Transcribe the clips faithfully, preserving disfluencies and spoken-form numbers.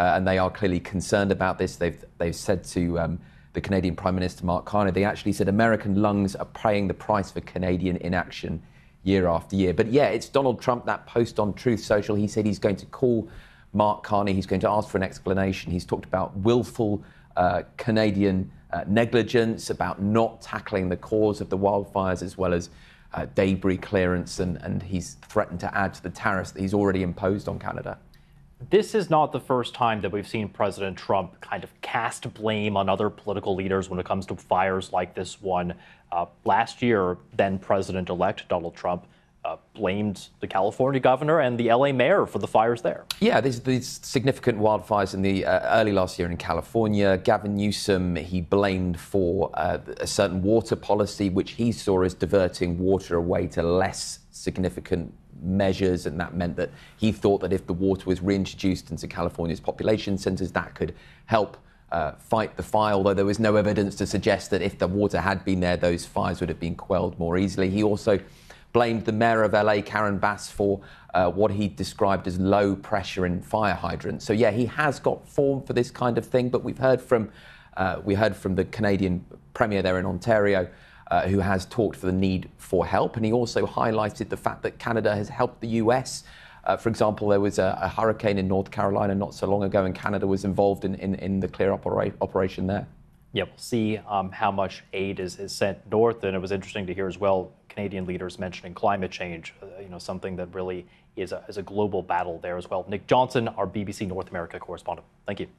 uh, and they are clearly concerned about this. They've they've said to um, the Canadian Prime Minister Mark Carney, they actually said American lungs are paying the price for Canadian inaction year after year. But yeah, it's Donald Trump, that post on Truth Social. He said he's going to call Mark Carney. He's going to ask for an explanation. He's talked about willful uh, Canadian uh, negligence, about not tackling the cause of the wildfires, as well as uh, debris clearance. And, and he's threatened to add to the tariffs that he's already imposed on Canada. This is not the first time that we've seen President Trump kind of cast blame on other political leaders when it comes to fires like this one. Uh, last year, then President-elect Donald Trump uh, blamed the California governor and the L A mayor for the fires there. Yeah, there's these significant wildfires in the uh, early last year in California. Gavin Newsom, he blamed for uh, a certain water policy, which he saw as diverting water away to less significant measures, and that meant that he thought that if the water was reintroduced into California's population centers, that could help uh, fight the fire, although there was no evidence to suggest that if the water had been there, those fires would have been quelled more easily. He also blamed the mayor of L A, Karen Bass, for uh, what he described as low pressure in fire hydrants. So yeah, he has got form for this kind of thing, but we've heard from uh, we heard from the Canadian premier there in Ontario, Uh, who has talked for the need for help. And he also highlighted the fact that Canada has helped the U S. Uh, for example, there was a, a hurricane in North Carolina not so long ago, and Canada was involved in, in, in the clear opera- operation there. Yeah, we'll see um, how much aid is, is sent north. And it was interesting to hear as well, Canadian leaders mentioning climate change, uh, you know, something that really is a, is a global battle there as well. Nick Johnson, our B B C North America correspondent. Thank you.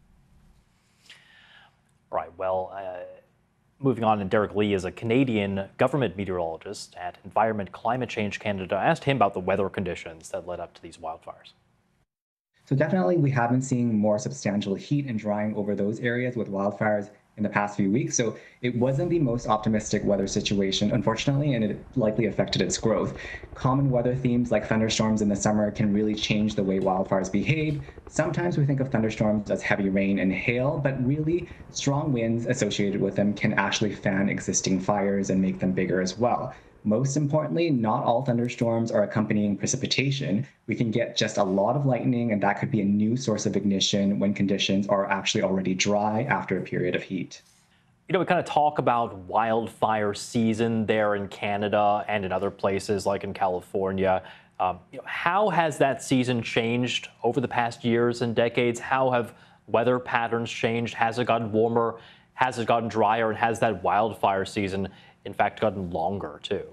All right, well, uh, moving on, and Derek Lee is a Canadian government meteorologist at Environment Climate Change Canada. I asked him about the weather conditions that led up to these wildfires. So definitely we have been seeing more substantial heat and drying over those areas with wildfires in the past few weeks. So it wasn't the most optimistic weather situation, unfortunately, and it likely affected its growth. Common weather themes like thunderstorms in the summer can really change the way wildfires behave. Sometimes we think of thunderstorms as heavy rain and hail, but really strong winds associated with them can actually fan existing fires and make them bigger as well. Most importantly, not all thunderstorms are accompanying precipitation. We can get just a lot of lightning, and that could be a new source of ignition when conditions are actually already dry after a period of heat. You know, we kind of talk about wildfire season there in Canada and in other places like in California. Um, you know, how has that season changed over the past years and decades? How have weather patterns changed? Has it gotten warmer? Has it gotten drier? And has that wildfire season, in fact, gotten longer too?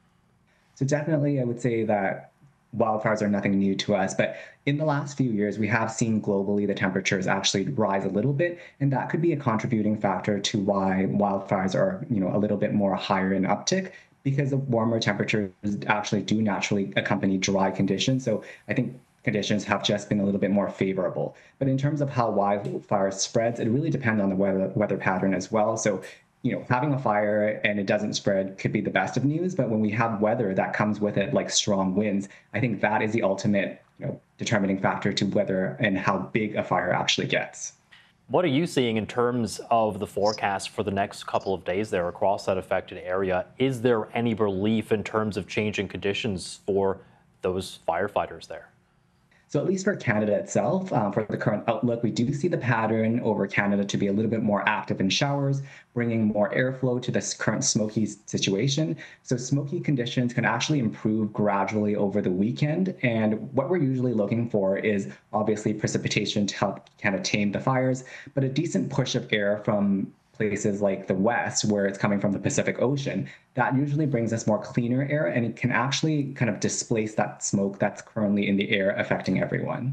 So definitely, I would say that wildfires are nothing new to us, but in the last few years, we have seen globally the temperatures actually rise a little bit, and that could be a contributing factor to why wildfires are, you know, a little bit more higher in uptick, because the warmer temperatures actually do naturally accompany dry conditions. So I think conditions have just been a little bit more favorable. But in terms of how wildfire spreads, it really depends on the weather weather pattern as well. So you know, having a fire and it doesn't spread could be the best of news, but when we have weather that comes with it, like strong winds, I think that is the ultimate, you know, determining factor to whether and how big a fire actually gets. What are you seeing in terms of the forecast for the next couple of days there across that affected area? Is there any relief in terms of changing conditions for those firefighters there? So at least for Canada itself, um, for the current outlook, we do see the pattern over Canada to be a little bit more active in showers, bringing more airflow to this current smoky situation. So smoky conditions can actually improve gradually over the weekend. And what we're usually looking for is obviously precipitation to help kind of tame the fires, but a decent push of air from places like the west, where it's coming from the Pacific Ocean, that usually brings us more cleaner air, and it can actually kind of displace that smoke that's currently in the air affecting everyone.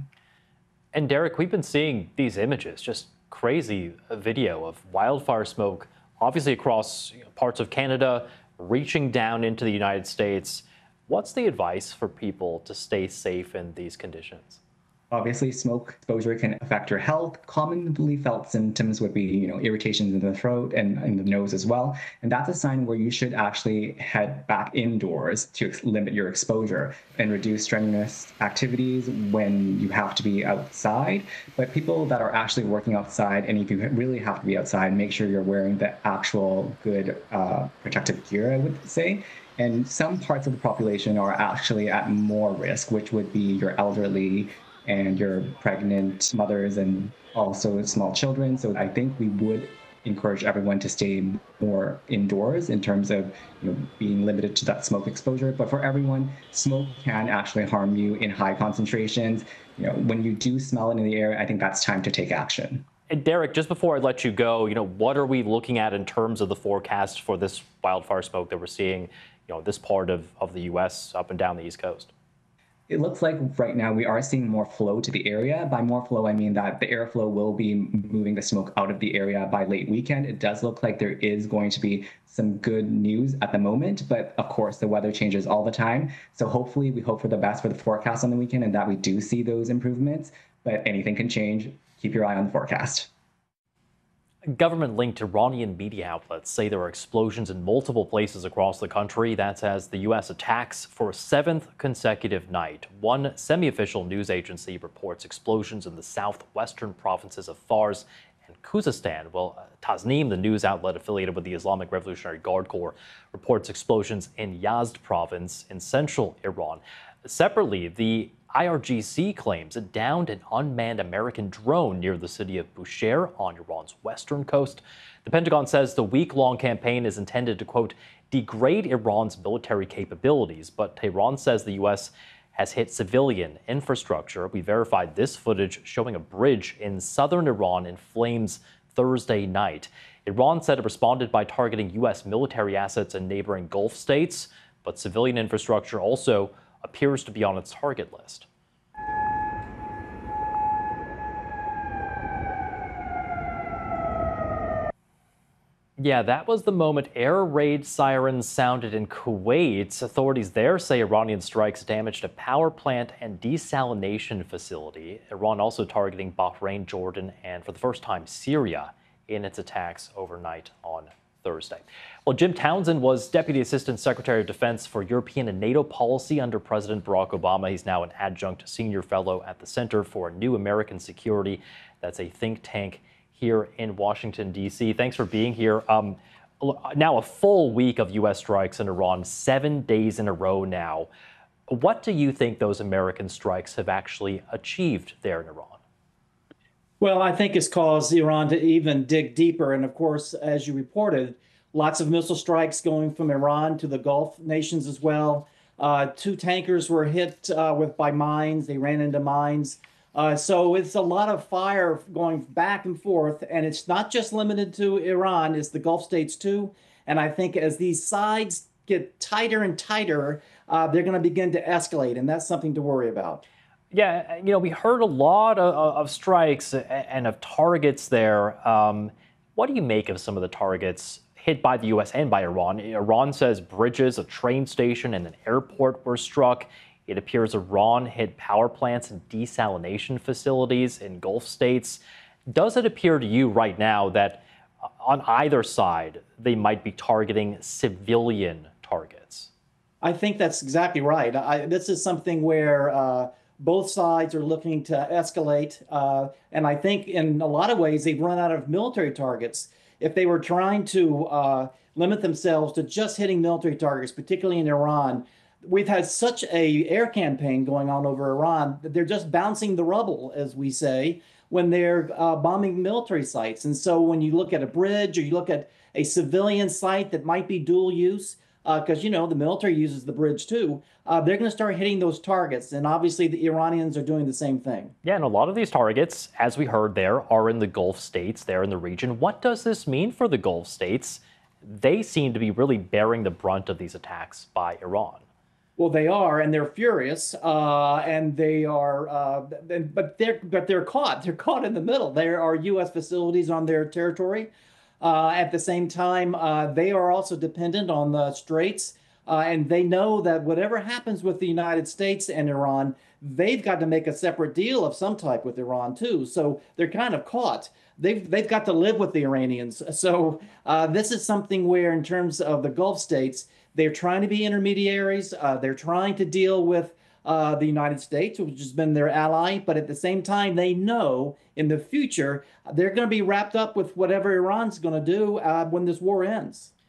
And Derek, we've been seeing these images, just crazy video of wildfire smoke, obviously across parts of Canada, reaching down into the United States. What's the advice for people to stay safe in these conditions? Obviously, smoke exposure can affect your health. Commonly felt symptoms would be, you know, irritations in the throat and in the nose as well. And that's a sign where you should actually head back indoors to limit your exposure and reduce strenuous activities when you have to be outside. But people that are actually working outside, and if you really have to be outside, make sure you're wearing the actual good uh, protective gear, I would say. And some parts of the population are actually at more risk, which would be your elderly and your pregnant mothers and also small children. So I think we would encourage everyone to stay more indoors in terms of you know being limited to that smoke exposure. But for everyone, smoke can actually harm you in high concentrations. You know, when you do smell it in the air, I think that's time to take action. And Derek, just before I let you go, you know, what are we looking at in terms of the forecast for this wildfire smoke that we're seeing, you know, this part of, of the U S up and down the East Coast? It looks like right now we are seeing more flow to the area. By more flow, I mean that the airflow will be moving the smoke out of the area by late weekend. It does look like there is going to be some good news at the moment, but of course the weather changes all the time. So hopefully we hope for the best for the forecast on the weekend and that we do see those improvements, but anything can change. Keep your eye on the forecast. Government-linked Iranian media outlets say there are explosions in multiple places across the country. That's as the U S attacks for a seventh consecutive night. One semi-official news agency reports explosions in the southwestern provinces of Fars and Khuzestan. Well, Tasnim, the news outlet affiliated with the Islamic Revolutionary Guard Corps, reports explosions in Yazd province in central Iran. Separately, the I R G C claims it downed an unmanned American drone near the city of Bushehr on Iran's western coast. The Pentagon says the week-long campaign is intended to, quote, degrade Iran's military capabilities, but Tehran says the U S has hit civilian infrastructure. We verified this footage showing a bridge in southern Iran in flames Thursday night. Iran said it responded by targeting U S military assets in neighboring Gulf states, but civilian infrastructure also appears to be on its target list. Yeah, that was the moment air raid sirens sounded in Kuwait. Authorities there say Iranian strikes damaged a power plant and desalination facility. Iran also targeting Bahrain, Jordan, and for the first time, Syria in its attacks overnight on Thursday. Well, Jim Townsend was Deputy Assistant Secretary of Defense for European and NATO policy under President Barack Obama. He's now an adjunct senior fellow at the Center for New American Security. That's a think tank here in Washington, D C. Thanks for being here. Um, now a full week of U S strikes in Iran, seven days in a row now. What do you think those American strikes have actually achieved there in Iran? Well, I think it's caused Iran to even dig deeper. And of course, as you reported, lots of missile strikes going from Iran to the Gulf nations as well. Uh, two tankers were hit uh, with by mines. They ran into mines. Uh, so it's a lot of fire going back and forth. And it's not just limited to Iran, it's the Gulf states too. And I think as these sides get tighter and tighter, uh, they're going to begin to escalate. And that's something to worry about. Yeah, you know, we heard a lot of, of strikes and of targets there. Um, what do you make of some of the targets hit by the U S and by Iran? Iran says bridges, a train station, and an airport were struck. It appears Iran hit power plants and desalination facilities in Gulf states. Does it appear to you right now that on either side, they might be targeting civilian targets? I think that's exactly right. I, this is something where uh, both sides are looking to escalate. Uh, and I think in a lot of ways, they've run out of military targets. If they were trying to uh, limit themselves to just hitting military targets, particularly in Iran, we've had such a air campaign going on over Iran that they're just bouncing the rubble, as we say, when they're uh, bombing military sites. And so when you look at a bridge or you look at a civilian site that might be dual use, because, uh, you know, the military uses the bridge too, uh, they're going to start hitting those targets. And obviously the Iranians are doing the same thing. Yeah, and a lot of these targets, as we heard there, are in the Gulf states, there in the region. What does this mean for the Gulf states? They seem to be really bearing the brunt of these attacks by Iran. Well, they are, and they're furious, uh, and they are, uh, but they're but they're caught. They're caught in the middle. There are U S facilities on their territory. Uh, at the same time, uh, they are also dependent on the straits, uh, and they know that whatever happens with the United States and Iran, they've got to make a separate deal of some type with Iran too. So they're kind of caught. They've they've got to live with the Iranians. So uh, this is something where, in terms of the Gulf states, they're trying to be intermediaries. Uh, they're trying to deal with uh, the United States, which has been their ally. But at the same time, they know in the future they're going to be wrapped up with whatever Iran's going to do uh, when this war ends.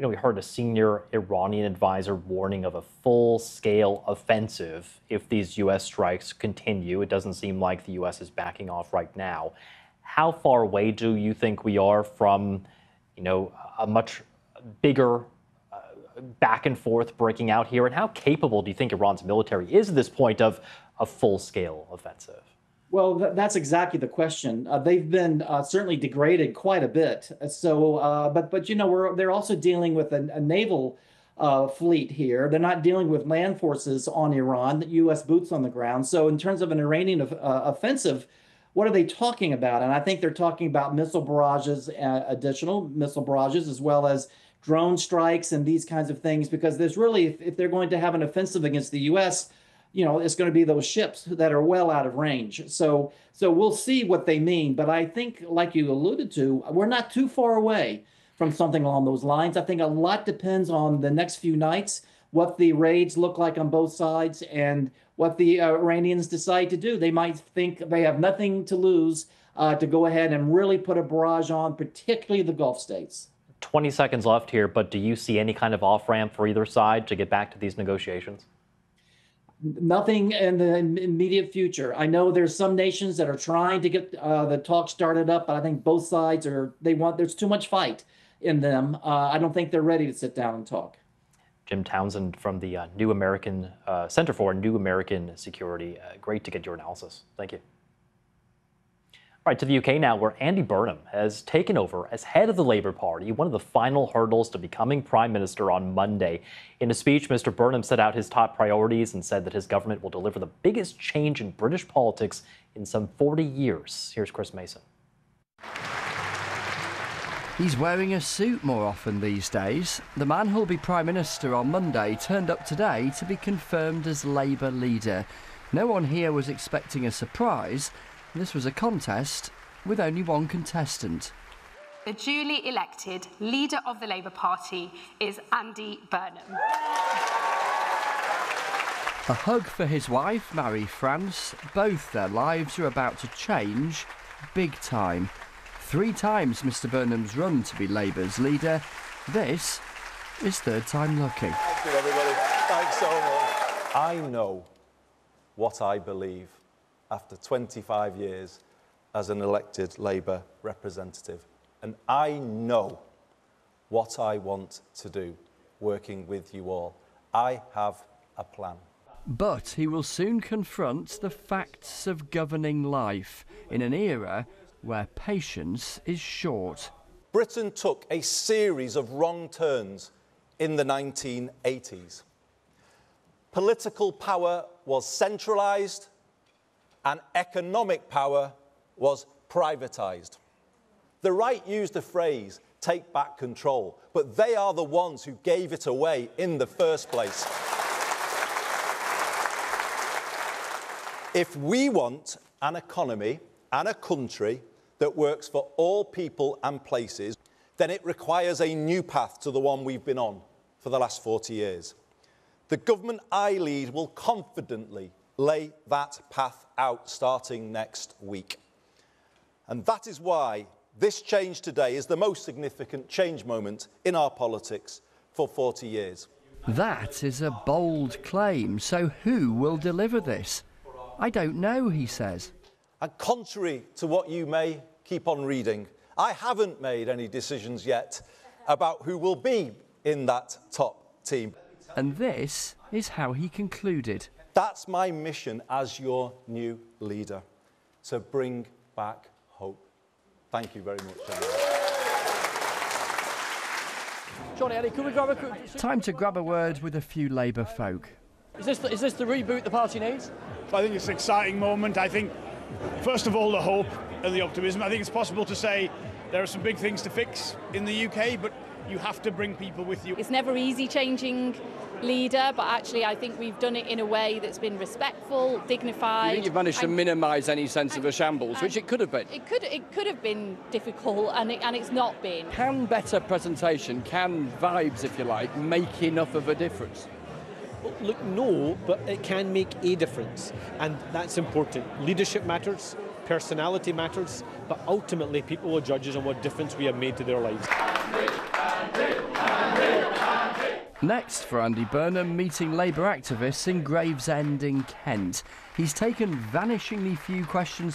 you know, we heard a senior Iranian advisor warning of a full-scale offensive if these U S strikes continue. It doesn't seem like the U S is backing off right now. How far away do you think we are from, you know, a much bigger uh, back and forth breaking out here? And how capable do you think Iran's military is at this point of a full-scale offensive? Well, th- that's exactly the question. Uh, they've been uh, certainly degraded quite a bit. So, uh, but but you know, we're they're also dealing with a, a naval uh, fleet here. They're not dealing with land forces on Iran, U S boots on the ground. So, in terms of an Iranian uh, offensive, what are they talking about? And I think they're talking about missile barrages, uh, additional missile barrages, as well as drone strikes and these kinds of things. Because there's really, if, if they're going to have an offensive against the U S, you know, it's going to be those ships that are well out of range. So, so we'll see what they mean. But I think, like you alluded to, we're not too far away from something along those lines. I think a lot depends on the next few nights, what the raids look like on both sides, and what the uh, Iranians decide to do. They might think they have nothing to lose uh, to go ahead and really put a barrage on, particularly the Gulf states. twenty seconds left here, but do you see any kind of off-ramp for either side to get back to these negotiations? Nothing in the immediate future. I know there's some nations that are trying to get uh, the talk started up, but I think both sides are, they want, there's too much fight in them. Uh, I don't think they're ready to sit down and talk. Jim Townsend from the uh, New American uh, Center for New American Security. Uh, great to get your analysis. Thank you. All right, to the U K now, where Andy Burnham has taken over as head of the Labour Party, one of the final hurdles to becoming Prime Minister on Monday. In a speech, Mister Burnham set out his top priorities and said that his government will deliver the biggest change in British politics in some forty years. Here's Chris Mason. He's wearing a suit more often these days. The man who'll be Prime Minister on Monday turned up today to be confirmed as Labour leader. No one here was expecting a surprise. This was a contest with only one contestant. The duly elected leader of the Labour Party is Andy Burnham. A hug for his wife, Marie-France. Both their lives are about to change big time. Three times Mister Burnham's run to be Labour's leader. This is third time lucky. Thank you, everybody. Thanks so much. I know what I believe after twenty-five years as an elected Labour representative. And I know what I want to do, working with you all. I have a plan. But he will soon confront the facts of governing life in an era where patience is short. Britain took a series of wrong turns in the nineteen eighties. Political power was centralised and economic power was privatised. The right used the phrase, take back control, but they are the ones who gave it away in the first place. If we want an economy and a country that works for all people and places, then it requires a new path to the one we've been on for the last forty years. The government I lead will confidently lay that path out starting next week. And that is why this change today is the most significant change moment in our politics for forty years. That is a bold claim. So who will deliver this? I don't know, he says. And contrary to what you may keep on reading, I haven't made any decisions yet about who will be in that top team. And this is how he concluded. That's my mission as your new leader, to bring back hope. Thank you very much, everyone. Johnny, Eddie, could we grab a... Time to grab a word with a few Labour folk. Is this, the, is this the reboot the party needs? I think it's an exciting moment. I think, first of all, the hope and the optimism. I think it's possible to say there are some big things to fix in the U K, but you have to bring people with you. It's never easy changing leader, but actually I think we've done it in a way that's been respectful, dignified. You think you've managed to minimise any sense of a shambles, which it could have been? It could it could have been difficult, and, it, and it's not been. Can better presentation, can vibes, if you like, make enough of a difference? Well, look, no, but it can make a difference, and that's important. Leadership matters, personality matters, but ultimately people will judge us on what difference we have made to their lives. Next for Andy Burnham, meeting Labour activists in Gravesend in Kent. He's taken vanishingly few questions